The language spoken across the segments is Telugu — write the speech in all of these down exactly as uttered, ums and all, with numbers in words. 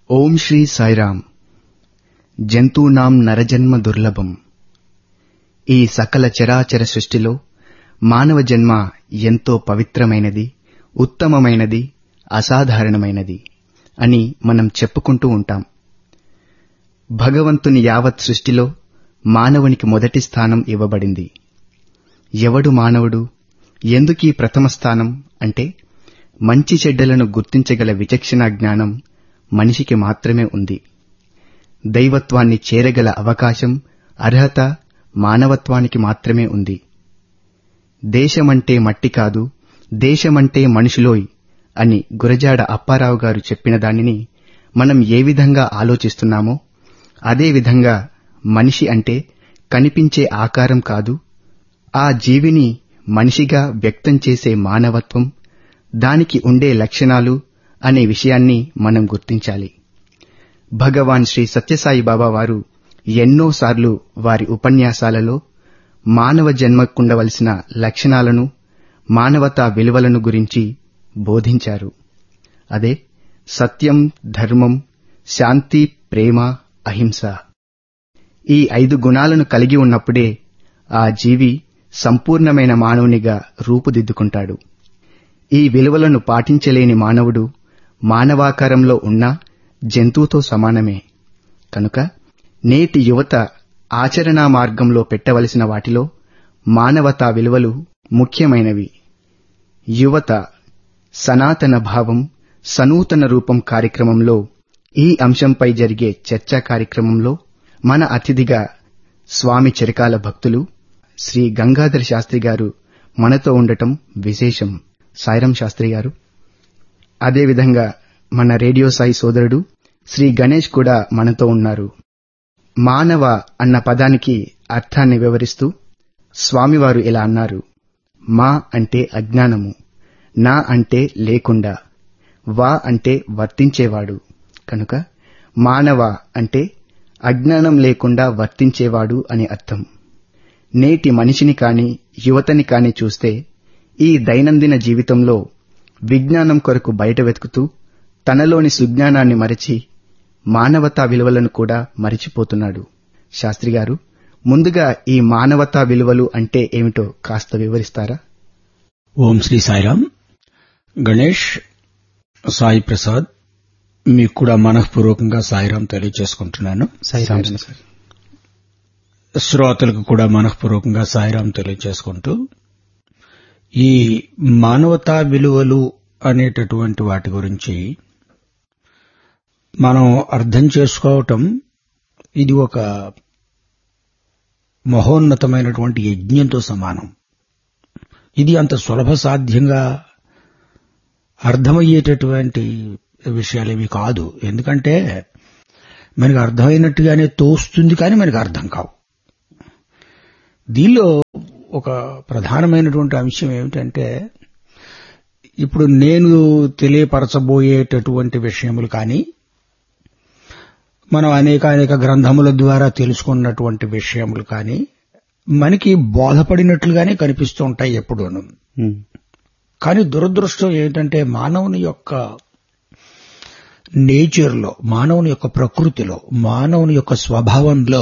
ఓం శ్రీ సాయిరామ్. జంతూనాం నరజన్మ దుర్లభం. ఈ సకల చరాచర సృష్టిలో మానవ జన్మ ఎంతో పవిత్రమైనది, ఉత్తమమైనది, అసాధారణమైనది అని మనం చెప్పుకుంటూ ఉంటాం. భగవంతుని యావత్ సృష్టిలో మానవునికి మొదటి స్థానం ఇవ్వబడింది. ఎవడు మానవుడు, ఎందుకీ ప్రథమ స్థానం అంటే మంచి చెడ్డలను గుర్తించగల విచక్షణ జ్ఞానం మనిషికి మాత్రమే ఉంది. దైవత్వాన్ని చేరగల అవకాశం, అర్హత మానవత్వానికి మాత్రమే ఉంది. దేశమంటే మట్టి కాదు, దేశమంటే మనుషులోయ్ అని గురజాడ అప్పారావు గారు చెప్పిన దానిని మనం ఏ విధంగా ఆలోచిస్తున్నామో అదే విధంగా మనిషి అంటే కనిపించే ఆకారం కాదు, ఆ జీవిని మనిషిగా వ్యక్తం చేసే మానవత్వం, దానికి ఉండే లక్షణాలు అనే విషయాన్ని మనం గుర్తించాలి. భగవాన్ శ్రీ సత్యసాయి బాబా వారు ఎన్నోసార్లు వారి ఉపన్యాసాలలో మానవ జన్మకుండవలసిన లక్షణాలను, మానవతా విలువలను గురించి బోధించారు. అదే సత్యం, ధర్మం, శాంతి, ప్రేమ, అహింస. ఈ ఐదు గుణాలను కలిగి ఉన్నప్పుడే ఆ జీవి సంపూర్ణమైన మానవునిగా రూపుదిద్దుకుంటాడు. ఈ విలువలను పాటించలేని మానవుడు మానవాకారంలో ఉన్నా జంతువుతో సమానమే. కనుక నేటి యువత ఆచరణా మార్గంలో పెట్టవలసిన వాటిలో మానవతా విలువలు ముఖ్యమైనవి. యువత సనాతన భావం సనూతన రూపం కార్యక్రమంలో ఈ అంశంపై జరిగే చర్చా కార్యక్రమంలో మన అతిథిగా స్వామి చిరకాల భక్తులు శ్రీ గంగాధర శాస్త్రి గారు మనతో ఉండటం విశేషం. సాయిరాం శాస్త్రి గారు. అదేవిధంగా మన రేడియో సాయి సోదరుడు శ్రీ గణేష్ కూడా మనతో ఉన్నారు. మానవ అన్న పదానికి అర్థాన్ని వివరిస్తూ స్వామివారు ఇలా అన్నారు: మా అంటే అజ్ఞానము, నా అంటే లేకుండా, వా అంటే వర్తించేవాడు. కనుక మానవ అంటే అజ్ఞానం లేకుండా వర్తించేవాడు అని అర్థం. నేటి మనిషిని కాని యువతని కాని చూస్తే ఈ దైనందిన జీవితంలో విజ్ఞానం కొరకు బయట వెతుకుతూ తనలోని సుజ్ఞానాన్ని మరచి మానవతా విలువలను కూడా మరిచిపోతున్నాడు. శాస్త్రి గారు, ముందుగా ఈ మానవతా విలువలు అంటే ఏమిటో కాస్త వివరిస్తారా? ఓం శ్రీ సాయిరామ్. గణేష్, సాయి ప్రసాద్, మీకు కూడా మనఃపూర్వకంగా సాయిరాం తెలియజేసుకుంటున్నాను. సాయిరాం సార్. శ్రోతలకు కూడా మనఃపూర్వకంగా సాయిరాం తెలియజేసుకుంటూ, ఈ మానవతా విలువలు అనేటటువంటి వాటి గురించి మనం అర్థం చేసుకోవటం, ఇది ఒక మహోన్నతమైనటువంటి యజ్ఞంతో సమానం. ఇది అంత సులభ సాధ్యంగా అర్థమయ్యేటటువంటి విషయాలేవి కాదు. ఎందుకంటే మనకు అర్థమైనట్టుగానే తోస్తుంది, కానీ మనకు అర్థం కావు. దీనిలో ఒక ప్రధానమైనటువంటి అంశం ఏమిటంటే, ఇప్పుడు నేను తెలియపరచబోయేటటువంటి విషయములు కానీ, మనం అనేక అనేక గ్రంథముల ద్వారా తెలుసుకున్నటువంటి విషయములు కానీ మనకి బోధపడినట్లుగానే కనిపిస్తూ ఉంటాయి ఎప్పుడూను. కానీ దురదృష్టం ఏంటంటే, మానవుని యొక్క నేచర్లో, మానవుని యొక్క ప్రకృతిలో, మానవుని యొక్క స్వభావంలో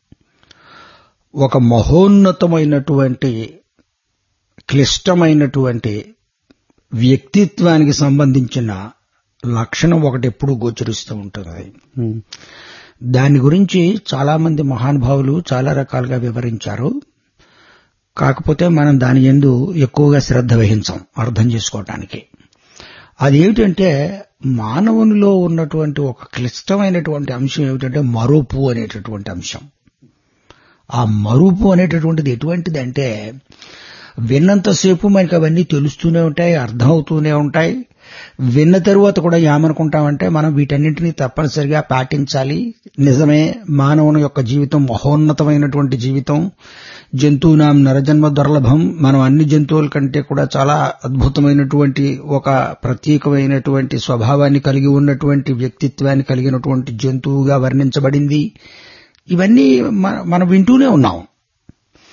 ఒక మహోన్నతమైనటువంటి క్లిష్టమైనటువంటి వ్యక్తిత్వానికి సంబంధించిన లక్షణం ఒకటి ఎప్పుడూ గోచరిస్తూ ఉంటుంది. దాని గురించి చాలా మంది మహానుభావులు చాలా రకాలుగా వివరించారు. కాకపోతే మనం దాని యందు ఎక్కువగా శ్రద్ధ వహించాం అర్థం చేసుకోవటానికి. అదేమిటంటే, మానవునిలో ఉన్నటువంటి ఒక క్లిష్టమైనటువంటి అంశం ఏమిటంటే మరుపు అనేటటువంటి అంశం. ఆ మరుపు అనేటటువంటిది ఎటువంటిది అంటే, విన్నంతసేపు మనకి అవన్నీ తెలుస్తూనే ఉంటాయి, అర్థమవుతూనే ఉంటాయి. విన్న తరువాత కూడా ఏమనుకుంటామంటే, మనం వీటన్నింటినీ తప్పనిసరిగా పాటించాలి. నిజమే, మానవుని యొక్క జీవితం మహోన్నతమైనటువంటి జీవితం. జంతువునాం నరజన్మ దుర్లభం. మనం అన్ని జంతువుల కంటే కూడా చాలా అద్భుతమైనటువంటి ఒక ప్రత్యేకమైనటువంటి స్వభావాన్ని కలిగి ఉన్నటువంటి వ్యక్తిత్వాన్ని కలిగినటువంటి జంతువుగా వర్ణించబడింది. ఇవన్నీ మనం వింటూనే ఉన్నాం.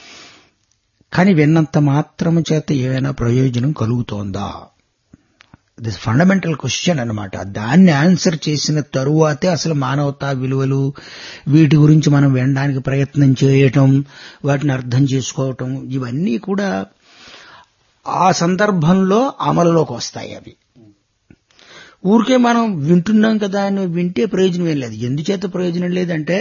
కానీ విన్నంత మాత్రము చేత ఏమైనా ప్రయోజనం కలుగుతోందా? దిస్ ఫండమెంటల్ క్వశ్చన్ అన్నమాట. దాన్ని ఆన్సర్ చేసిన తరువాతే అసలు మానవతా విలువలు వీటి గురించి మనం వినడానికి ప్రయత్నం చేయటం, వాటిని అర్థం చేసుకోవటం, ఇవన్నీ కూడా ఆ సందర్భంలో అమలులోకి వస్తాయి. అవి ఊరికే మనం వింటున్నాం కదా అని వింటే ప్రయోజనం ఏం లేదు. ఎందుచేత ప్రయోజనం లేదంటే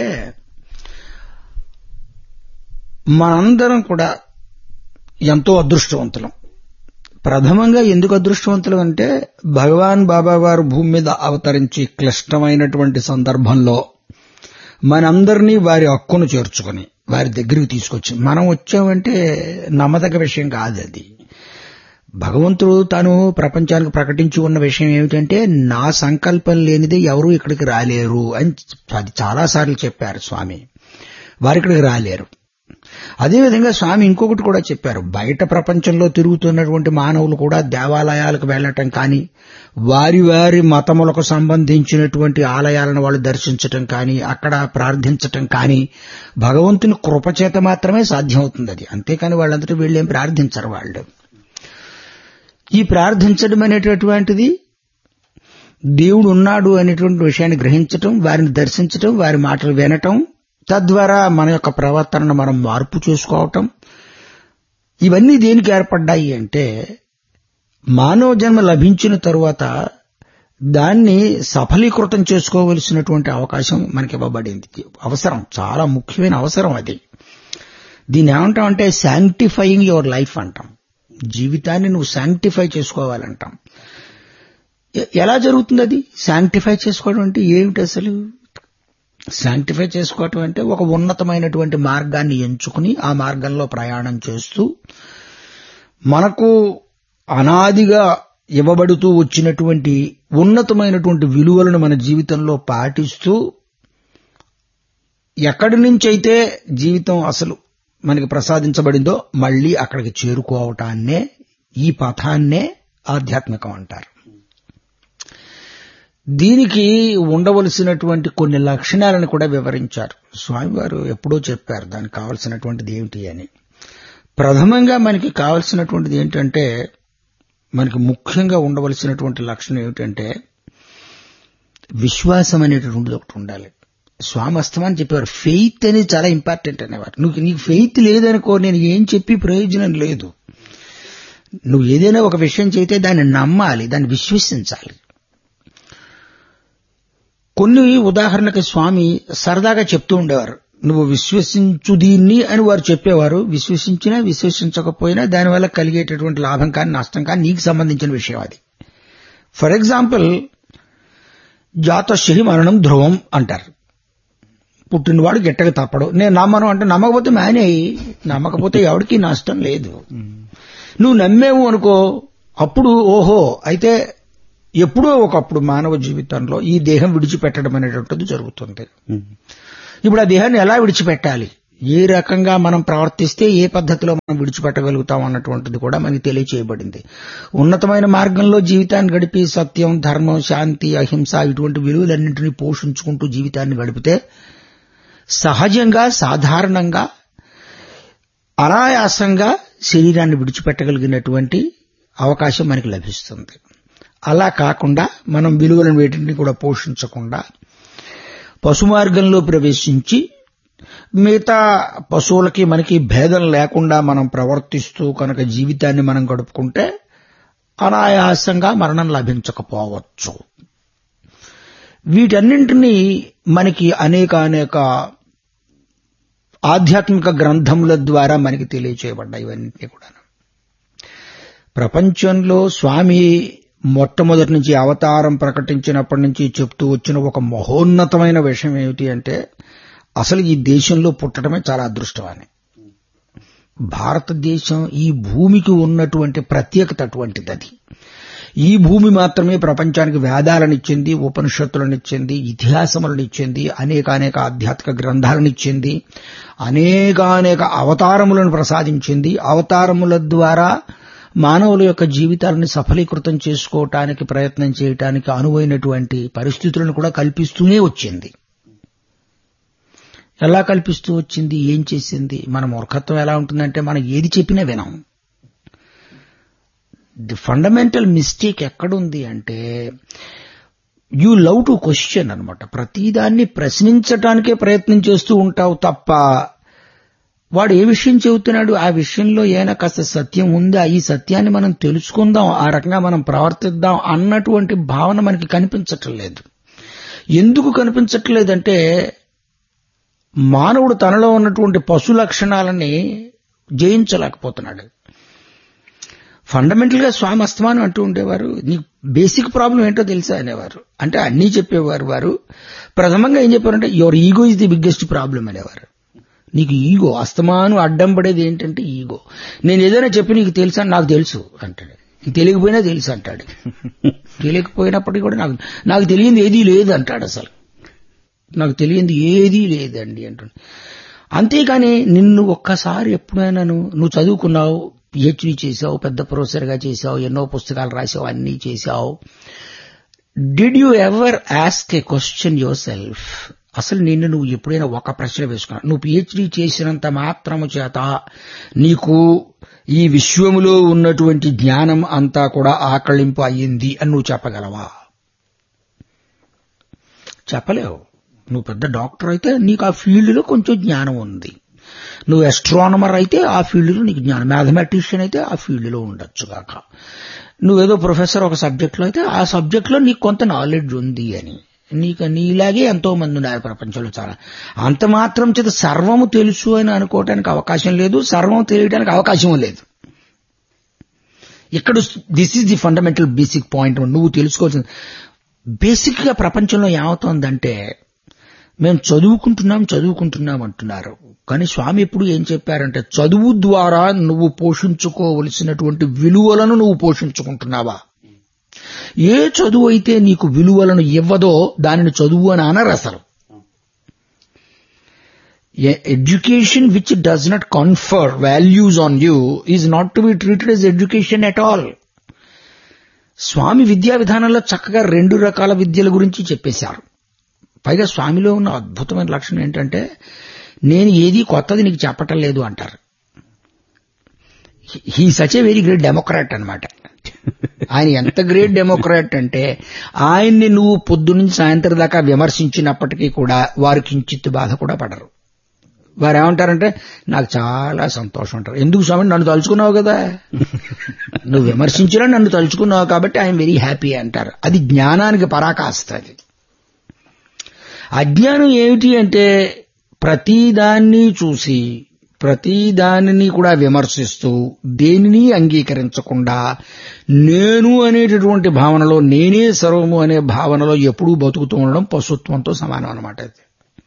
మనందరం కూడా ఎంతో అదృష్టవంతులం. ప్రథమంగా ఎందుకు అదృష్టవంతులు అంటే భగవాన్ బాబా వారు భూమి మీద అవతరించి క్లిష్టమైనటువంటి సందర్భంలో మనందరినీ వారి హక్కును చేర్చుకుని వారి దగ్గరికి తీసుకొచ్చి మనం వచ్చామంటే నమ్మదగ్గ విషయం కాదు. అది భగవంతుడు తాను ప్రపంచానికి ప్రకటించి ఉన్న విషయం ఏమిటంటే నా సంకల్పం లేనిదే ఎవరూ ఇక్కడికి రాలేరు అని అది చాలాసార్లు చెప్పారు స్వామి. వారు ఇక్కడికి రాలేరు. అదేవిధంగా స్వామి ఇంకొకటి కూడా చెప్పారు, బయట ప్రపంచంలో తిరుగుతున్నటువంటి మానవులు కూడా దేవాలయాలకు వెళ్లటం కానీ, వారి వారి మతములకు సంబంధించినటువంటి ఆలయాలను వాళ్ళు దర్శించటం కానీ, అక్కడ ప్రార్థించటం కానీ భగవంతుని కృపచేత మాత్రమే సాధ్యమవుతుంది. అది అంతేకాని వాళ్ళంతటా వీళ్ళేం ప్రార్థించరు. వాళ్ళు ఈ ప్రార్థించడం అనేటటువంటిది దేవుడు ఉన్నాడు అనేటువంటి విషయాన్ని గ్రహించటం, వారిని దర్శించటం, వారి మాటలు వినటం, తద్వారా మన యొక్క ప్రవర్తనను మనం మార్పు చేసుకోవటం, ఇవన్నీ దేనికి ఏర్పడ్డాయి అంటే మానవ జన్మ లభించిన తరువాత దాన్ని సఫలీకృతం చేసుకోవలసినటువంటి అవకాశం మనకి ఇవ్వబడింది. అవసరం, చాలా ముఖ్యమైన అవసరం అది. దీన్ని ఏమంటామంటే శాంక్టిఫైయింగ్ యువర్ లైఫ్ అంటాం. జీవితాన్ని నువ్వు శాంక్టిఫై చేసుకోవాలంటాం. ఎలా జరుగుతుంది అది? శాంక్టిఫై చేసుకోవడం అంటే ఏమిటి అసలు? శాంక్టిఫై చేసుకోవటం అంటే ఒక ఉన్నతమైనటువంటి మార్గాన్ని ఎంచుకుని ఆ మార్గంలో ప్రయాణం చేస్తూ మనకు అనాదిగా ఇవ్వబడుతూ వచ్చినటువంటి ఉన్నతమైనటువంటి విలువలను మన జీవితంలో పాటిస్తూ ఎక్కడి నుంచైతే జీవితం అసలు మనకి ప్రసాదించబడిందో మళ్లీ అక్కడికి చేరుకోవటాన్నే, ఈ పథాన్నే ఆధ్యాత్మికం అంటారు. దీనికి ఉండవలసినటువంటి కొన్ని లక్షణాలను కూడా వివరించారు స్వామివారు. ఎప్పుడో చెప్పారు దానికి కావలసినటువంటిది ఏమిటి అని. ప్రథమంగా మనకి కావలసినటువంటిది ఏంటంటే, మనకి ముఖ్యంగా ఉండవలసినటువంటి లక్షణం ఏమిటంటే విశ్వాసం అనేటటువంటిది ఒకటి ఉండాలి. స్వామి అస్తమాన్ని చెప్పేవారు ఫెయిత్ అనేది చాలా ఇంపార్టెంట్ అనేవారు. నువ్వు నీకు ఫెయిత్ లేదనుకో నేను ఏం చెప్పి ప్రయోజనం లేదు. నువ్వు ఏదైనా ఒక విషయం చేస్తే దాన్ని నమ్మాలి, దాన్ని విశ్వసించాలి. కొన్ని ఉదాహరణకి స్వామి సరదాగా చెప్తూ ఉండేవారు, నువ్వు విశ్వసించు దీన్ని అని వారు చెప్పేవారు. విశ్వసించినా విశ్వసించకపోయినా దానివల్ల కలిగేటటువంటి లాభం కానీ నష్టం కానీ నీకు సంబంధించిన విషయం అది. ఫర్ ఎగ్జాంపుల్, జాతశ్రీ మరణం ధ్రువం అంటారు. పుట్టినవాడు గిట్టక తప్పడు. నేను నమ్మను అంటే నమ్మకపోతే మానేయి, నమ్మకపోతే ఎవరికి నష్టం లేదు. నువ్వు నమ్మేవు అనుకో, అప్పుడు ఓహో అయితే ఎప్పుడో ఒకప్పుడు మానవ జీవితంలో ఈ దేహం విడిచిపెట్టడం అనేటువంటిది జరుగుతుంది. ఇప్పుడు ఆ దేహాన్ని ఎలా విడిచిపెట్టాలి, ఏ రకంగా మనం ప్రవర్తిస్తే ఏ పద్ధతిలో మనం విడిచిపెట్టగలుగుతాం అన్నటువంటిది కూడా మనకి తెలియచేయబడింది. ఉన్నతమైన మార్గంలో జీవితాన్ని గడిపి సత్యం, ధర్మం, శాంతి, అహింస ఇటువంటి విలువలన్నింటినీ పోషించుకుంటూ జీవితాన్ని గడిపితే సహజంగా, సాధారణంగా, అనాయాసంగా శరీరాన్ని విడిచిపెట్టగలిగినటువంటి అవకాశం మనకి లభిస్తుంది. అలా కాకుండా మనం విలువలను వేటిని కూడా పోషించకుండా పశుమార్గంలో ప్రవేశించి మిగతా పశువులకి మనకి భేదం లేకుండా మనం ప్రవర్తిస్తూ కనుక జీవితాన్ని మనం గడుపుకుంటే అనాయాసంగా మరణం లభించకపోవచ్చు. వీటన్నింటినీ మనకి అనేక అనేక ఆధ్యాత్మిక గ్రంథముల ద్వారా మనకి తెలియచేయబడ్డాయి. ఇవన్నీ కూడా ప్రపంచంలో స్వామి మొట్టమొదటి నుంచి అవతారం ప్రకటించినప్పటి నుంచి చెప్తూ వచ్చిన ఒక మహోన్నతమైన విషయం ఏమిటి అంటే అసలు ఈ దేశంలో పుట్టడమే చాలా అదృష్టం అని. భారతదేశం ఈ భూమికి ఉన్నటువంటి ప్రత్యేకత అటువంటిది. అది ఈ భూమి మాత్రమే ప్రపంచానికి వేదాలనిచ్చింది, ఉపనిషత్తులనిచ్చింది, ఇతిహాసములనిచ్చింది, అనేక అనేక ఆధ్యాత్మిక గ్రంథాలనిచ్చింది, అనేకానేక అవతారములను ప్రసాదించింది. అవతారముల ద్వారా మానవుల యొక్క జీవితాలను సఫలీకృతం చేసుకోవటానికి ప్రయత్నం చేయటానికి అనువైనటువంటి పరిస్థితులను కూడా కల్పిస్తూనే వచ్చింది. ఎలా కల్పిస్తూ వచ్చింది, ఏం చేసింది? మన మూర్ఖత్వం ఎలా ఉంటుందంటే మనం ఏది చెప్పినా వినాం. ది ఫండమెంటల్ మిస్టేక్ ఎక్కడుంది అంటే యూ లవ్ టు క్వశ్చన్ అనమాట. ప్రతిదాన్ని ప్రశ్నించటానికే ప్రయత్నం చేస్తూ ఉంటావు తప్ప వాడు ఏ విషయం చెబుతున్నాడు, ఆ విషయంలో ఏమైనా కాస్త సత్యం ఉందా, ఈ సత్యాన్ని మనం తెలుసుకుందాం, ఆ రకంగా మనం ప్రవర్తిద్దాం అన్నటువంటి భావన మనకి కనిపించట్లేదు. ఎందుకు కనిపించట్లేదంటే మానవుడు తనలో ఉన్నటువంటి పశు లక్షణాలని జయించలేకపోతున్నాడు. ఫండమెంటల్ గా స్వామి అస్తమానం అంటూ ఉండేవారు, నీ బేసిక్ ప్రాబ్లం ఏంటో తెలుసా అనేవారు. అంటే అన్నీ చెప్పేవారు వారు. ప్రథమంగా ఏం చెప్పారంటే your ego is the biggest problem అనేవారు. నీకు ఈగో అస్తమానం అడ్డం పడేది ఏంటంటే ఈగో. నేను ఏదైనా చెప్పి నీకు తెలుసా, నాకు తెలుసు అంటాడు. తెలియకపోయినా తెలుసు అంటాడు. తెలియకపోయినప్పటికీ కూడా నాకు నాకు తెలియంది ఏదీ లేదు అంటాడు. అసలు నాకు తెలియంది ఏదీ లేదండి అంటాడు. అంతేకాని నిన్ను ఒక్కసారి ఎప్పుడైనా నువ్వు చదువుకున్నావు, పిహెచ్డీ చేశావు, పెద్ద ప్రొఫెసర్ గా చేశావు, ఎన్నో పుస్తకాలు రాసావు, అన్నీ చేశావు. Did you ever ask a question your self? అసలు నిన్ను నువ్వు ఎప్పుడైనా ఒక ప్రశ్న వేసుకున్నావు? నువ్వు పిహెచ్డీ చేసినంత మాత్రము చేత నీకు ఈ విశ్వములో ఉన్నటువంటి జ్ఞానం అంతా కూడా ఆకళింపు అయ్యింది అని నువ్వు చెప్పగలవా? చెప్పలేవు. నువ్వు పెద్ద డాక్టర్ అయితే నీకు ఆ ఫీల్డ్లో కొంచెం జ్ఞానం ఉంది. నువ్వు ఎస్ట్రానమర్ అయితే ఆ ఫీల్డ్లో నీకు జ్ఞానం, మ్యాథమెటిషియన్ అయితే ఆ ఫీల్డ్లో ఉండొచ్చు కాక, నువ్వేదో ప్రొఫెసర్ ఒక సబ్జెక్ట్లో అయితే ఆ సబ్జెక్ట్లో నీకు కొంత నాలెడ్జ్ ఉంది అని. నీకు నీలాగే ఎంతో మంది ఉన్నారు ప్రపంచంలో చాలా. అంత మాత్రం చేత సర్వము తెలుసు అని అనుకోవడానికి అవకాశం లేదు, సర్వం తెలియడానికి అవకాశం లేదు. ఇక్కడ this is the fundamental basic point. నువ్వు తెలుసుకోవాల్సింది బేసిక్ గా ప్రపంచంలో ఏమవుతోందంటే మేము చదువుకుంటున్నాం చదువుకుంటున్నాం అంటున్నారు, కానీ స్వామి ఎప్పుడు ఏం చెప్పారంటే చదువు ద్వారా నువ్వు పోషించుకోవలసినటువంటి విలువలను నువ్వు పోషించుకుంటున్నావా? ఏ చదువు అయితే నీకు విలువలను ఇవ్వదో దానిని చదువు అని అనరు అసలు. Education which does not confer values on you is not to be treated yes education at all. స్వామి విద్యా విధానంలో చక్కగా రెండు రకాల విద్యల గురించి చెప్పేశారు. పైగా స్వామిలో ఉన్న అద్భుతమైన లక్షణం ఏంటంటే నేను ఏది కొత్తది నీకు చెప్పటం లేదు అంటారు. He such a very great Democrat అన్నమాట. ఆయన ఎంత గ్రేట్ డెమోక్రాట్ అంటే ఆయన్ని నువ్వు పొద్దు నుంచి సాయంత్రం దాకా విమర్శించినప్పటికీ కూడా వారు కించిత్ బాధ కూడా పడరు. వారు ఏమంటారంటే నాకు చాలా సంతోషం అంటారు. ఎందుకు స్వామి, నన్ను తలుచుకున్నావు కదా, నువ్వు విమర్శించినా నన్ను తలుచుకున్నావు కాబట్టి ఐఎమ్ వెరీ హ్యాపీ అంటారు. అది జ్ఞానానికి పరాకాష్ట. అది అజ్ఞానం ఏమిటి అంటే ప్రతిదాన్ని చూసి ప్రతిదానిని కూడా విమర్శిస్తూ దేనిని అంగీకరించకుండా నేను అనేటటువంటి భావనలో, నేనే సర్వము అనే భావనలో ఎప్పుడూ బతుకుతూ ఉండడం పశుత్వంతో సమానం అన్నమాట. అది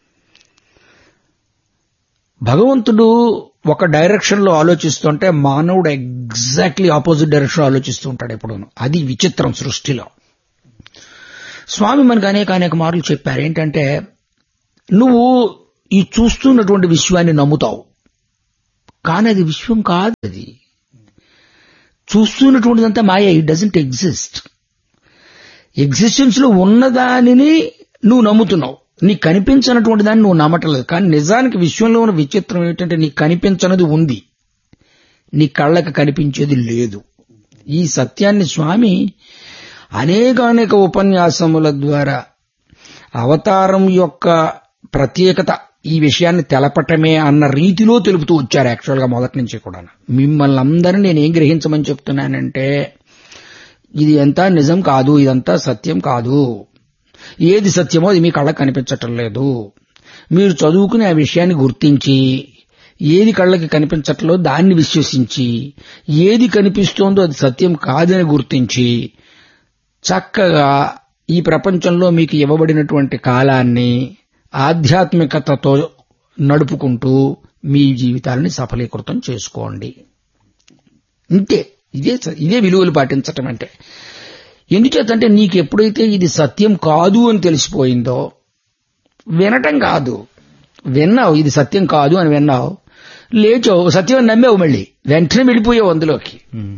భగవంతుడు ఒక డైరెక్షన్ లో ఆలోచిస్తుంటే మానవుడు ఎగ్జాక్ట్లీ ఆపోజిట్ డైరెక్షన్ లో ఆలోచిస్తూ ఉంటాడు ఎప్పుడు. అది విచిత్రం సృష్టిలో. స్వామి మనకు అనేక అనేక మార్లు చెప్పారు ఏంటంటే నువ్వు ఈ చూస్తున్నటువంటి విశ్వాన్ని నమ్ముతావు, కానీ అది విశ్వం కాదు. అది చూస్తున్నటువంటిదంతా మాయ. It doesn't exist. ఎగ్జిస్టెన్స్ లో ఉన్నదానిని నువ్వు నమ్ముతున్నావు, నీకు కనిపించినటువంటి దాన్ని నువ్వు నమ్మటలేదు. కానీ నిజానికి విశ్వంలో ఉన్న విచిత్రం ఏంటంటే నీకు కనిపించనిది ఉంది, నీ కళ్ళకి కనిపించేది లేదు. ఈ సత్యాన్ని స్వామి అనేకానేక ఉపన్యాసముల ద్వారా అవతారం యొక్క ప్రత్యేకత ఈ విషయాన్ని తెలపటమే అన్న రీతిలో తెలుపుతూ వచ్చారు. యాక్చువల్ గా మొదటి నుంచి కూడా మిమ్మల్ని అందరినీ నేనేం గ్రహించమని చెప్తున్నానంటే ఇది ఎంత నిజం కాదు, ఇదంతా సత్యం కాదు. ఏది సత్యమో అది మీ కళ్ళకి కనిపించటం లేదు. మీరు చదువుకుని ఆ విషయాన్ని గుర్తించి ఏది కళ్ళకి కనిపించట్లేదో దాన్ని విశ్వసించి ఏది కనిపిస్తోందో అది సత్యం కాదని గుర్తించి చక్కగా ఈ ప్రపంచంలో మీకు ఇవ్వబడినటువంటి కాలాన్ని ఆధ్యాత్మికతతో నడుపుకుంటూ మీ జీవితాలని సఫలీకృతం చేసుకోండి. ఇంతే. ఇదే ఇదే విలువలు పాటించటం అంటే. ఎందుచేతంటే నీకు ఎప్పుడైతే ఇది సత్యం కాదు అని తెలిసిపోయిందో, వినటం కాదు, విన్నావు ఇది సత్యం కాదు అని విన్నావు, లేచావు, సత్యం నమ్మావు, మళ్ళీ వెంటనే వెళ్ళిపోయావు అందులోకి.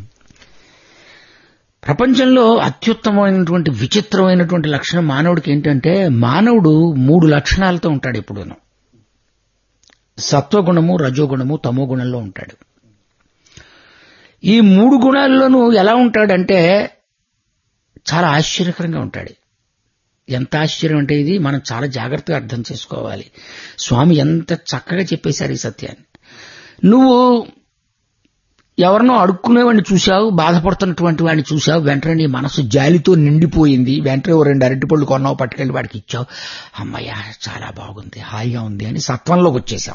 ప్రపంచంలో అత్యుత్తమైనటువంటి విచిత్రమైనటువంటి లక్షణం మానవుడికి ఏంటంటే మానవుడు మూడు లక్షణాలతో ఉంటాడు ఎప్పుడూను. సత్వగుణము, రజోగుణము, తమోగుణంలో ఉంటాడు. ఈ మూడు గుణాల్లోనూ ఎలా ఉంటాడంటే చాలా ఆశ్చర్యకరంగా ఉంటాడు. ఎంత ఆశ్చర్యం అంటే ఇది మనం చాలా జాగ్రత్తగా అర్థం చేసుకోవాలి. స్వామి ఎంత చక్కగా చెప్పేశారు ఈ సత్యాన్ని. నువ్వు ఎవరినో అడుక్కునేవాడిని చూశావు, బాధపడుతున్నటువంటి వాడిని చూశావు, వెంటనే నీ మనసు జాలితో నిండిపోయింది, వెంటనే ఓ రెండు అరటిపళ్ళు కొన్నావు, పట్టుకెళ్ళి వాడికి ఇచ్చావు, అమ్మయ్య చాలా బాగుంది, హాయిగా ఉంది అని సత్వంలోకి వచ్చేశావు.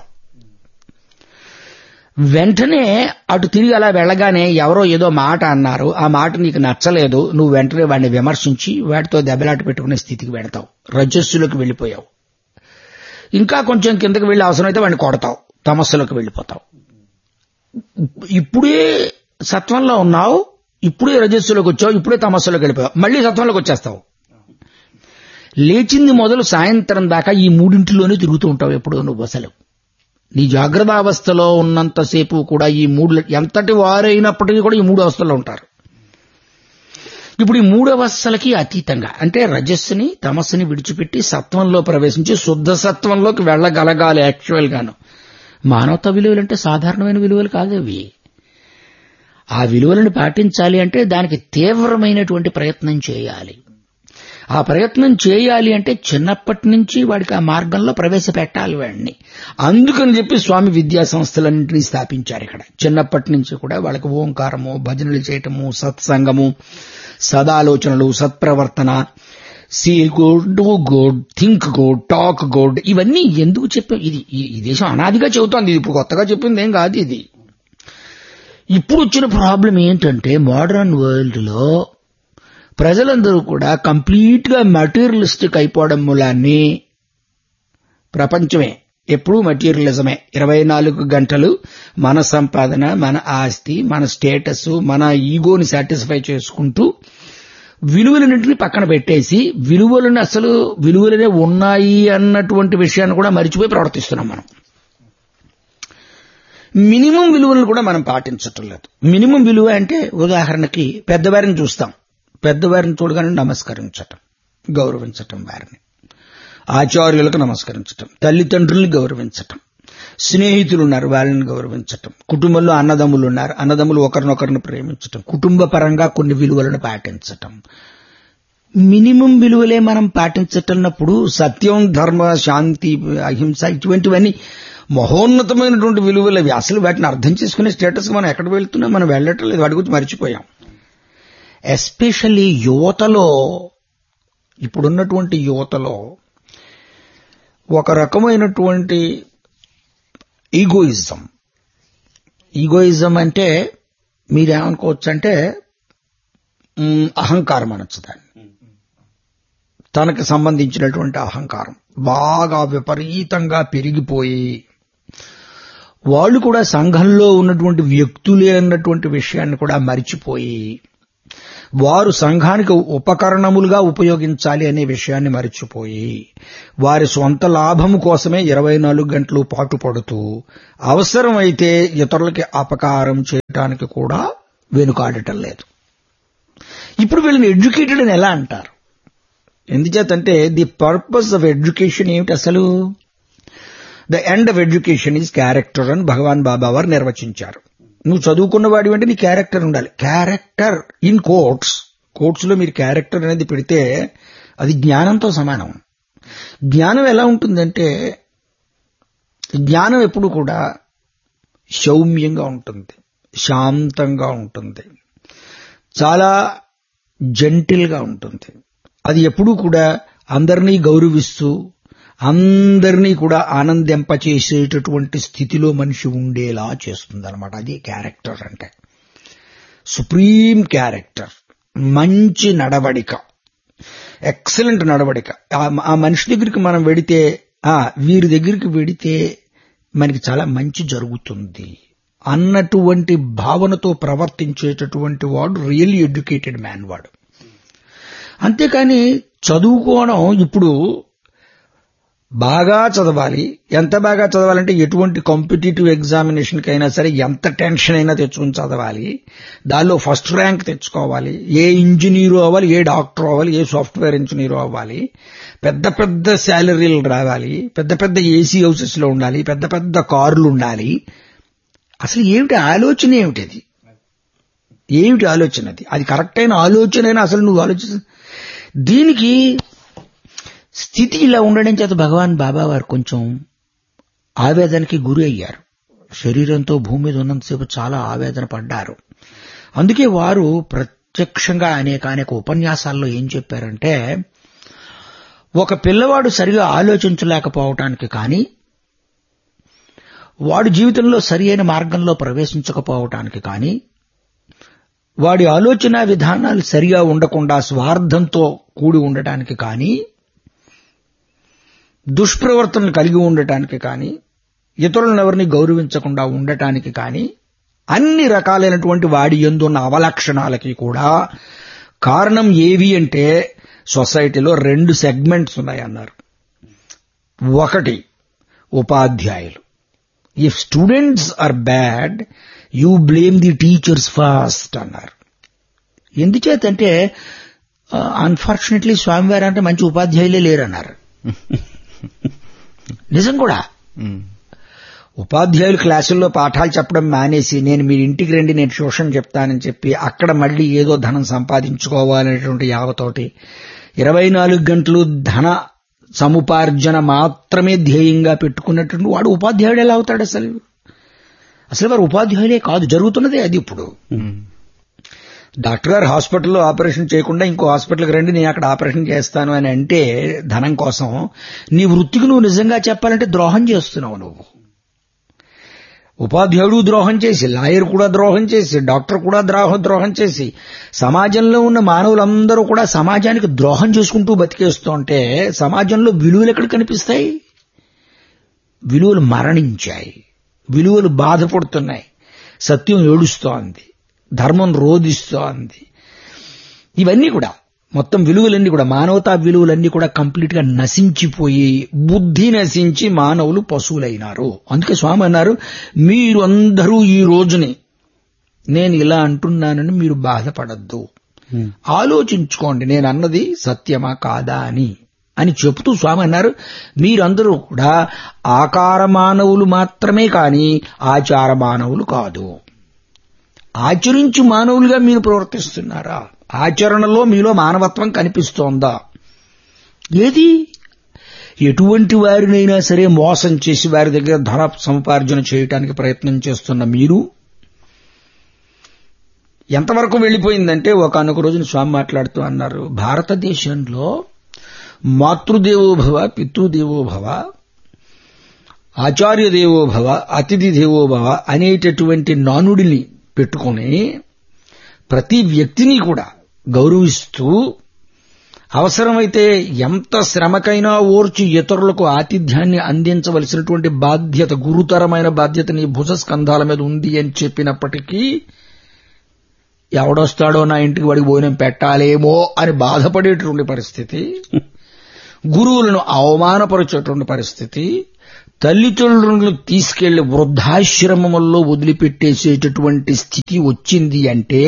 వెంటనే అటు తిరిగి అలా వెళ్ళగానే ఎవరో ఏదో మాట అన్నారు, ఆ మాట నీకు నచ్చలేదు, నువ్వు వెంటనే వాడిని విమర్శించి వాటితో దెబ్బలాట పెట్టుకునే స్థితికి వెడతావు, రజస్సులోకి వెళ్ళిపోయావు. ఇంకా కొంచెం కిందకి వెళ్ళి అవసరమైతే వాడిని కొడతావు, తమస్సులోకి వెళ్ళిపోతావు. ఇప్పుడే సత్వంలో ఉన్నావు, ఇప్పుడే రజస్సులోకి వచ్చావు, ఇప్పుడే తమస్సులోకి వెళ్ళిపోయావు, మళ్లీ సత్వంలోకి వచ్చేస్తావు. లేచింది మొదలు సాయంత్రం దాకా ఈ మూడింటిలోనే తిరుగుతూ ఉంటావు ఎప్పుడో నువ్వు. అసలు నీ జాగ్రత్త అవస్థలో ఉన్నంతసేపు కూడా ఈ మూడు, ఎంతటి వారైనప్పటికీ కూడా ఈ మూడు అవస్థల్లో ఉంటారు. ఇప్పుడు ఈ మూడు అవస్థలకి అతీతంగా అంటే రజస్సుని తమస్సుని విడిచిపెట్టి సత్వంలో ప్రవేశించి శుద్ధ సత్వంలోకి వెళ్ళగలగాలి. యాక్చువల్ గాను మానవతా విలువలు అంటే సాధారణమైన విలువలు కాదవి. ఆ విలువలను పాటించాలి అంటే దానికి తీవ్రమైనటువంటి ప్రయత్నం చేయాలి. ఆ ప్రయత్నం చేయాలి అంటే చిన్నప్పటి నుంచి వాడికి ఆ మార్గంలో ప్రవేశపెట్టాలి వాడిని. అందుకని చెప్పి స్వామి విద్యా సంస్థలన్నింటినీ స్థాపించారు ఇక్కడ. చిన్నప్పటి నుంచి కూడా వాళ్ళకి ఓంకారము, భజనలు చేయటము, సత్సంగము, సదాలోచనలు, సత్ప్రవర్తన, see good, do good, think good, talk good, ఇవన్నీ ఎందుకు చెప్పాం? ఇది ఈ దేశం అనాదిగా చెబుతోంది, ఇది ఇప్పుడు కొత్తగా చెప్పింది ఏం కాదు. ఇది ఇప్పుడు వచ్చిన ప్రాబ్లం ఏంటంటే మోడర్న్ వరల్డ్ లో ప్రజలందరూ కూడా కంప్లీట్ గా మెటీరియలిస్టిక్ అయిపోవడం మూలాన్ని, ప్రపంచమే ఎప్పుడూ మెటీరియలిజమే, ఇరవై నాలుగు గంటలు మన సంపాదన, మన ఆస్తి, మన స్టేటస్, మన ఈగోని సాటిస్ఫై చేసుకుంటూ విలువలన్నింటినీ పక్కన పెట్టేసి విలువలను అసలు విలువలనే ఉన్నాయి అన్నటువంటి విషయాన్ని కూడా మరిచిపోయి ప్రవర్తిస్తున్నాం మనం. మినిమం విలువలను కూడా మనం పాటించటం లేదు. మినిమం విలువ అంటే ఉదాహరణకి పెద్దవారిని చూస్తాం, పెద్దవారిని చూడగానే నమస్కరించటం, గౌరవించటం, వారిని ఆచార్యులకు నమస్కరించటం, తల్లిదండ్రుల్ని గౌరవించటం, స్నేహితులు ఉన్నారు వాళ్ళని గౌరవించటం, కుటుంబంలో అన్నదమ్ములు ఉన్నారు అన్నదమ్ములు ఒకరినొకరిని ప్రేమించటం, కుటుంబ పరంగా కొన్ని విలువలను పాటించటం. మినిమం విలువలే మనం పాటించటన్నప్పుడు సత్యం, ధర్మ, శాంతి, అహింస ఇటువంటివన్నీ మహోన్నతమైనటువంటి విలువలు అవి. అసలు వాటిని అర్థం చేసుకునే స్టేటస్ మనం ఎక్కడ వెళ్తున్నా మనం వెళ్ళటం లేదు, వాటి గురించి మర్చిపోయాం. ఎస్పెషల్లీ యువతలో, ఇప్పుడున్నటువంటి యువతలో ఒక రకమైనటువంటి ఈగోయిజం. ఈగోయిజం అంటే మీరేమనుకోవచ్చు అంటే అహంకారం అనొచ్చు దాన్ని. తనకు సంబంధించినటువంటి అహంకారం బాగా విపరీతంగా పెరిగిపోయి వాళ్ళు కూడా సంఘంలో ఉన్నటువంటి వ్యక్తులే అన్నటువంటి విషయాన్ని కూడా మరిచిపోయి వారు సంఘానికి ఉపకరణములుగా ఉపయోగించాలి అనే విషయాన్ని మరిచిపోయి వారి సొంత లాభము కోసమే ఇరవై నాలుగు గంటలు పాటుపడుతూ అవసరమైతే ఇతరులకి అపకారం చేయడానికి కూడా వెనుకాడటం లేదు. ఇప్పుడు వీళ్ళని ఎడ్యుకేటెడ్ అని ఎలా అంటారు? ఎందుచేతంటే ది పర్పస్ ఆఫ్ ఎడ్యుకేషన్ ఏమిటి అసలు? The end of education is character అని భగవాన్ బాబా వారు నిర్వచించారు. నువ్వు చదువుకున్న వాడి అంటే నీ క్యారెక్టర్ ఉండాలి. క్యారెక్టర్ ఇన్ కోట్స్, కోట్స్ లో మీరు క్యారెక్టర్ అనేది పెడితే అది జ్ఞానంతో సమానం. జ్ఞానం ఎలా ఉంటుందంటే జ్ఞానం ఎప్పుడు కూడా సౌమ్యంగా ఉంటుంది, శాంతంగా ఉంటుంది, చాలా జెంటిల్ గా ఉంటుంది. అది ఎప్పుడూ కూడా అందరినీ గౌరవిస్తూ అందరినీ కూడా ఆనందింపచేసేటటువంటి స్థితిలో మనిషి ఉండేలా చేస్తుంది అనమాట. అది క్యారెక్టర్ అంటే. సుప్రీం క్యారెక్టర్, మంచి నడవడిక, ఎక్సలెంట్ నడవడిక. ఆ మనిషి దగ్గరికి మనం వెడితే, వీరి దగ్గరికి వెడితే మనకి చాలా మంచి జరుగుతుంది అన్నటువంటి భావనతో ప్రవర్తించేటటువంటి వాడు రియల్లీ ఎడ్యుకేటెడ్ మ్యాన్ వాడు. అంతేకాని చదువుకోవడం ఇప్పుడు బాగా చదవాలి. ఎంత బాగా చదవాలంటే ఎటువంటి కాంపిటేటివ్ ఎగ్జామినేషన్ కైనా సరే ఎంత టెన్షన్ అయినా తెచ్చుకుని చదవాలి, దానిలో ఫస్ట్ ర్యాంక్ తెచ్చుకోవాలి, ఏ ఇంజనీరు అవ్వాలి, ఏ డాక్టర్ అవ్వాలి, ఏ సాఫ్ట్వేర్ ఇంజనీరు అవ్వాలి, పెద్ద పెద్ద శాలరీలు రావాలి, పెద్ద పెద్ద ఏసీ హౌసెస్ లో ఉండాలి, పెద్ద పెద్ద కార్లు ఉండాలి. అసలు ఏమిటి ఆలోచన? ఏమిటది? ఏమిటి ఆలోచన? అది అది కరెక్ట్ అయిన ఆలోచనైనా అసలు నువ్వు ఆలోచి దీనికి స్థితి ఇలా ఉండడం చేత భగవాన్ బాబా వారు కొంచెం ఆవేదనకి గురి అయ్యారు. శరీరంతో భూమి మీద ఉన్నంతసేపు చాలా ఆవేదన పడ్డారు. అందుకే వారు ప్రత్యక్షంగా అనేక అనేక ఉపన్యాసాల్లో ఏం చెప్పారంటే, ఒక పిల్లవాడు సరిగా ఆలోచించలేకపోవటానికి కానీ, వాడి జీవితంలో సరి అయిన మార్గంలో ప్రవేశించకపోవటానికి కానీ, వాడి ఆలోచన విధానాలు సరిగా ఉండకుండా స్వార్థంతో కూడి ఉండటానికి కానీ, దుష్ప్రవర్తనలు కలిగి ఉండటానికి కానీ, ఇతరులను ఎవరిని గౌరవించకుండా ఉండటానికి కానీ, అన్ని రకాలైనటువంటి వాడి యందున్న అవలక్షణాలకి కూడా కారణం ఏవి అంటే సొసైటీలో రెండు సెగ్మెంట్స్ ఉన్నాయన్నారు. ఒకటి ఉపాధ్యాయులు. If students are bad you blame the teachers first అన్నారు. ఎందుచేతంటే అన్ఫార్చునేట్లీ స్వామివారు అంటే మంచి ఉపాధ్యాయులే లేరన్నారు. నిజం కూడా. ఉపాధ్యాయులు క్లాసుల్లో పాఠాలు చెప్పడం మానేసి నేను మీరు ఇంటికి రండి నేను ట్యూషన్ చెప్తానని చెప్పి అక్కడ మళ్లీ ఏదో ధనం సంపాదించుకోవాలనేటువంటి యావతోటి ఇరవై నాలుగు గంటలు ధన సముపార్జన మాత్రమే ధ్యేయంగా పెట్టుకున్నటువంటి వాడు ఉపాధ్యాయుడు ఎలా అవుతాడు? అసలు అసలు వారు ఉపాధ్యాయులే కాదు. జరుగుతున్నదే అది. ఇప్పుడు డాక్టర్ గారు హాస్పిటల్లో ఆపరేషన్ చేయకుండా ఇంకో హాస్పిటల్కి రండి నేను అక్కడ ఆపరేషన్ చేస్తాను అని అంటే ధనం కోసం నీ వృత్తికి నువ్వు నిజంగా చెప్పాలంటే ద్రోహం చేస్తున్నావు. నువ్వు ఉపాధ్యాయుడు ద్రోహం చేసి, లాయర్ కూడా ద్రోహం చేసి, డాక్టర్ కూడా ద్రోహ ద్రోహం చేసి, సమాజంలో ఉన్న మానవులందరూ కూడా సమాజానికి ద్రోహం చేసుకుంటూ బతికేస్తూ ఉంటే సమాజంలో విలువలు ఎక్కడ కనిపిస్తాయి? విలువలు మరణించాయి, విలువలు బాధపడుతున్నాయి, సత్యం ఏడుస్తోంది, ధర్మం రోధిస్తోంది. ఇవన్నీ కూడా మొత్తం విలువలన్నీ కూడా మానవతా విలువలన్నీ కూడా కంప్లీట్ గా నశించిపోయి బుద్ధి నశించి మానవులు పశువులైనారు. అందుకే స్వామి అన్నారు, మీరు అందరూ ఈ రోజుని నేను ఇలా అంటున్నానని మీరు బాధపడద్దు, ఆలోచించుకోండి నేను అన్నది సత్యమా కాదా అని అని చెబుతూ స్వామి అన్నారు, మీరందరూ కూడా ఆకార మానవులు మాత్రమే కాని ఆచార మానవులు కాదు. ఆచరించు మానవులుగా మీరు ప్రవర్తిస్తున్నారా? ఆచరణలో మీలో మానవత్వం కనిపిస్తోందా? ఏది? ఎటువంటి వారినైనా సరే మోసం చేసి వారి దగ్గర ధన సముపార్జన చేయడానికి ప్రయత్నం చేస్తున్న మీరు ఎంతవరకు వెళ్లిపోయిందంటే ఒకనొక రోజున స్వామి మాట్లాడుతూ అన్నారు, భారతదేశంలో మాతృదేవోభవ, పితృదేవోభవ, ఆచార్య దేవోభవ, అతిథి దేవోభవ అనేటటువంటి నానుడిని పెట్టుకుని ప్రతి వ్యక్తిని కూడా గౌరవిస్తూ అవసరమైతే ఎంత శ్రమకైనా ఓర్చి ఇతరులకు ఆతిథ్యాన్ని అందించవలసినటువంటి బాధ్యత, గురుతరమైన బాధ్యత నీ భుజ స్కంధాల మీద ఉంది అని చెప్పినప్పటికీ ఎవడొస్తాడో నా ఇంటికి వాడికి భోజనం పెట్టాలేమో అని బాధపడేటువంటి పరిస్థితి, గురువులను అవమానపరిచేటువంటి పరిస్థితి, తల్లిదండ్రులను తీసుకెళ్లి వృద్ధాశ్రమముల్లో వదిలిపెట్టేసేటటువంటి స్థితి వచ్చింది అంటే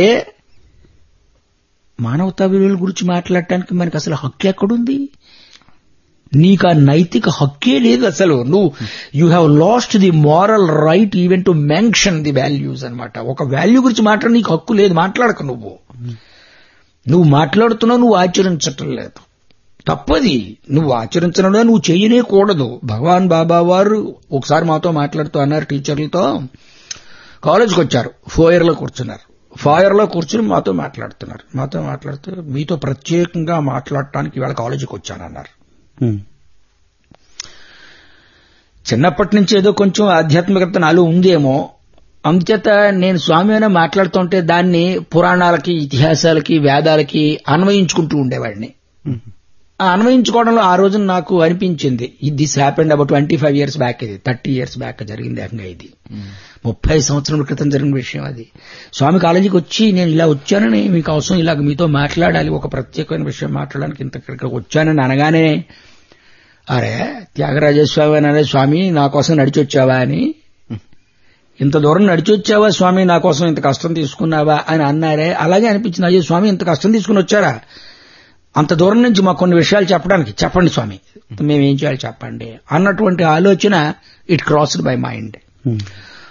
మానవతా విలువల గురించి మాట్లాడటానికి మనకు అసలు హక్కు ఎక్కడుంది? నీకు ఆ నైతిక హక్కే లేదు అసలు. నువ్వు you have lost the moral right even to mention the values అన్నమాట. ఒక వాల్యూ గురించి మాట్లాడ నీకు హక్కు లేదు, మాట్లాడక. నువ్వు నువ్వు మాట్లాడుతున్నావు, నువ్వు ఆచరించటం లేదు, తప్పది. నువ్వు ఆచరించడంలో నువ్వు చేయనే కూడదు. భగవాన్ బాబా వారు ఒకసారి మాతో మాట్లాడుతూ అన్నారు, టీచర్లతో కాలేజ్కి వచ్చారు, ఫోయర్లో కూర్చున్నారు, ఫాయర్లో కూర్చుని మాతో మాట్లాడుతున్నారు. మాతో మాట్లాడుతూ మీతో ప్రత్యేకంగా మాట్లాడటానికి ఇవాళ కాలేజీకి వచ్చానన్నారు. చిన్నప్పటి నుంచి ఏదో కొంచెం ఆధ్యాత్మికత నాలో ఉందేమో, అందుచేత నేను స్వామి అయినా మాట్లాడుతుంటే దాన్ని పురాణాలకి, ఇతిహాసాలకి, వేదాలకి అన్వయించుకుంటూ ఉండేవాడిని. ఆ అన్వయించుకోవడంలో ఆ రోజున నాకు అనిపించింది, this happened about twenty five years back, ఇది థర్టీ ఇయర్స్ బ్యాక్ జరిగింది. ఏకంగా ఇది ముప్పై సంవత్సరాల క్రితం జరిగిన విషయం. అది స్వామి కాలేజీకి వచ్చి నేను ఇలా వచ్చానని, మీకు అవసరం ఇలాగ మీతో మాట్లాడాలి, ఒక ప్రత్యేకమైన విషయం మాట్లాడడానికి ఇంత ఇక్కడికి వచ్చానని అనగానే, అరే త్యాగరాజస్వామి అనే స్వామి నా కోసం నడిచి వచ్చావా అని, ఇంత దూరం నడిచి వచ్చావా స్వామి, నా కోసం ఇంత కష్టం తీసుకున్నావా అని అన్నారే. అలాగే అనిపించింది, అయ్యో స్వామి ఇంత కష్టం తీసుకుని వచ్చారా, అంత దూరం నుంచి మాకు కొన్ని విషయాలు చెప్పడానికి, చెప్పండి స్వామి మేమేం చేయాలి చెప్పండి అన్నటువంటి ఆలోచన ఇట్ క్రాస్డ్ బై మైండ్.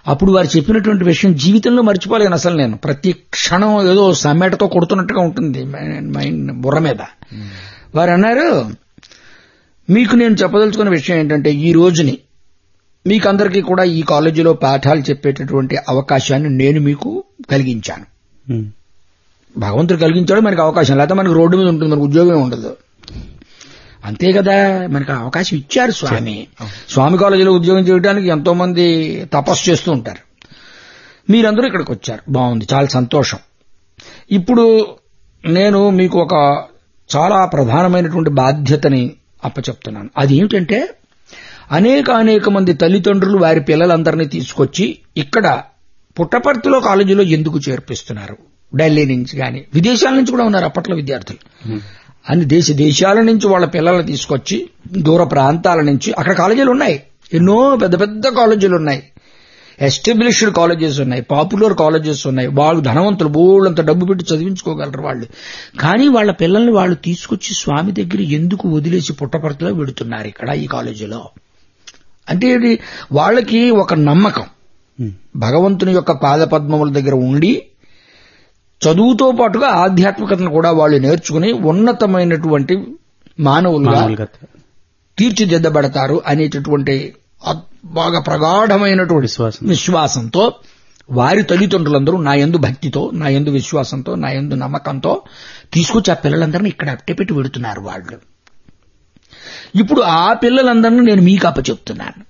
అప్పుడు వారు చెప్పినటువంటి విషయం జీవితంలో మర్చిపోలేను అసలు. నేను ప్రతి క్షణం ఏదో సమ్మేటతో కొడుతున్నట్టుగా ఉంటుంది మైండ్ బుర్ర మీద. వారు అన్నారు, మీకు నేను చెప్పదలుచుకున్న విషయం ఏంటంటే, ఈ రోజుని మీకందరికీ కూడా ఈ కాలేజీలో పాఠాలు చెప్పేటటువంటి అవకాశాన్ని నేను మీకు కలిగించాను. భగవంతుడు కలిగించాడు మనకి అవకాశం, లేకపోతే మనకు రోడ్డు మీద ఉంటుంది, మనకు ఉద్యోగమే ఉండదు. అంతే కదా, మనకు అవకాశం ఇచ్చారు స్వామి. స్వామి కాలేజీలో ఉద్యోగం చేయడానికి ఎంతో మంది తపస్సు చేస్తూ ఉంటారు. మీరందరూ ఇక్కడికి వచ్చారు, బాగుంది, చాలా సంతోషం. ఇప్పుడు నేను మీకు ఒక చాలా ప్రధానమైనటువంటి బాధ్యతని అప్పచెప్తున్నాను. అదేమిటంటే, అనేక అనేక మంది తల్లిదండ్రులు వారి పిల్లలందరినీ తీసుకొచ్చి ఇక్కడ పుట్టపర్తిలో కాలేజీలో ఎందుకు చేర్పిస్తున్నారు? ఢిల్లీ నుంచి కానీ విదేశాల నుంచి కూడా ఉన్నారు అప్పట్లో విద్యార్థులు. అన్ని దేశ దేశాల నుంచి వాళ్ళ పిల్లల్ని తీసుకొచ్చి, దూర ప్రాంతాల నుంచి, అక్కడ కాలేజీలు ఉన్నాయి, ఎన్నో పెద్ద పెద్ద కాలేజీలు ఉన్నాయి, ఎస్టాబ్లిష్డ్ కాలేజెస్ ఉన్నాయి, పాపులర్ కాలేజెస్ ఉన్నాయి. వాళ్ళు ధనవంతులు, బోళ్ళంత డబ్బు పెట్టి చదివించుకోగలరు వాళ్ళు. కానీ వాళ్ళ పిల్లల్ని వాళ్ళు తీసుకొచ్చి స్వామి దగ్గర ఎందుకు వదిలేసి పుట్టపర్తిలో పెడుతున్నారు ఇక్కడ ఈ కాలేజీలో అంటే, ఇది వాళ్ళకి ఒక నమ్మకం. భగవంతుని యొక్క పాదపద్మముల దగ్గర ఉండి చదువుతో పాటుగా ఆధ్యాత్మికతను కూడా వాళ్ళు నేర్చుకుని ఉన్నతమైనటువంటి మానవులుగా తీర్చిదిద్దబడతారు అనేటటువంటి బాగా ప్రగాఢమైనటువంటి విశ్వాసంతో వారి తల్లిదండ్రులందరూ నా యందు భక్తితో, నా యందు విశ్వాసంతో, నా యందు నమ్మకంతో తీసుకొచ్చి ఆ పిల్లలందరినీ ఇక్కడ అట్టెపెట్టి పెడుతున్నారు వాళ్ళు. ఇప్పుడు ఆ పిల్లలందరినీ నేను మీకు అప్పచెప్తున్నాను.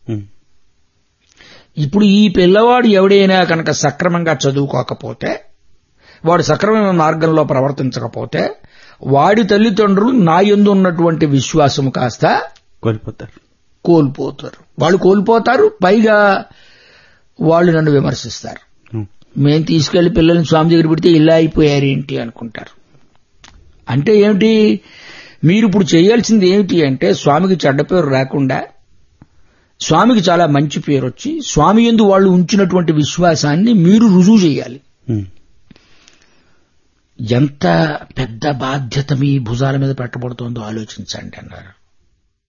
ఇప్పుడు ఈ పిల్లవాడు ఎవడైనా కనుక సక్రమంగా చదువుకోకపోతే, వాడు సక్రమమైన మార్గంలో ప్రవర్తించకపోతే, వాడి తల్లిదండ్రులు నా యందు ఉన్నటువంటి విశ్వాసము కాస్త కోల్పోతారు కోల్పోతారు వాళ్ళు కోల్పోతారు పైగా వాళ్ళు నన్ను విమర్శిస్తారు. మేము తీసుకెళ్లి పిల్లల్ని స్వామి దగ్గర పెడితే ఇలా అయిపోయారేంటి అనుకుంటారు. అంటే ఏమిటి, మీరు ఇప్పుడు చేయాల్సింది ఏమిటి అంటే, స్వామికి చెడ్డ పేరు రాకుండా, స్వామికి చాలా మంచి పేరు వచ్చి, స్వామి యందు వాళ్ళు ఉంచినటువంటి విశ్వాసాన్ని మీరు రుజువు చేయాలి. ఎంత పెద్ద బాధ్యత మీ భుజాల మీద పెట్టబడుతోందో ఆలోచించండి అన్నారు.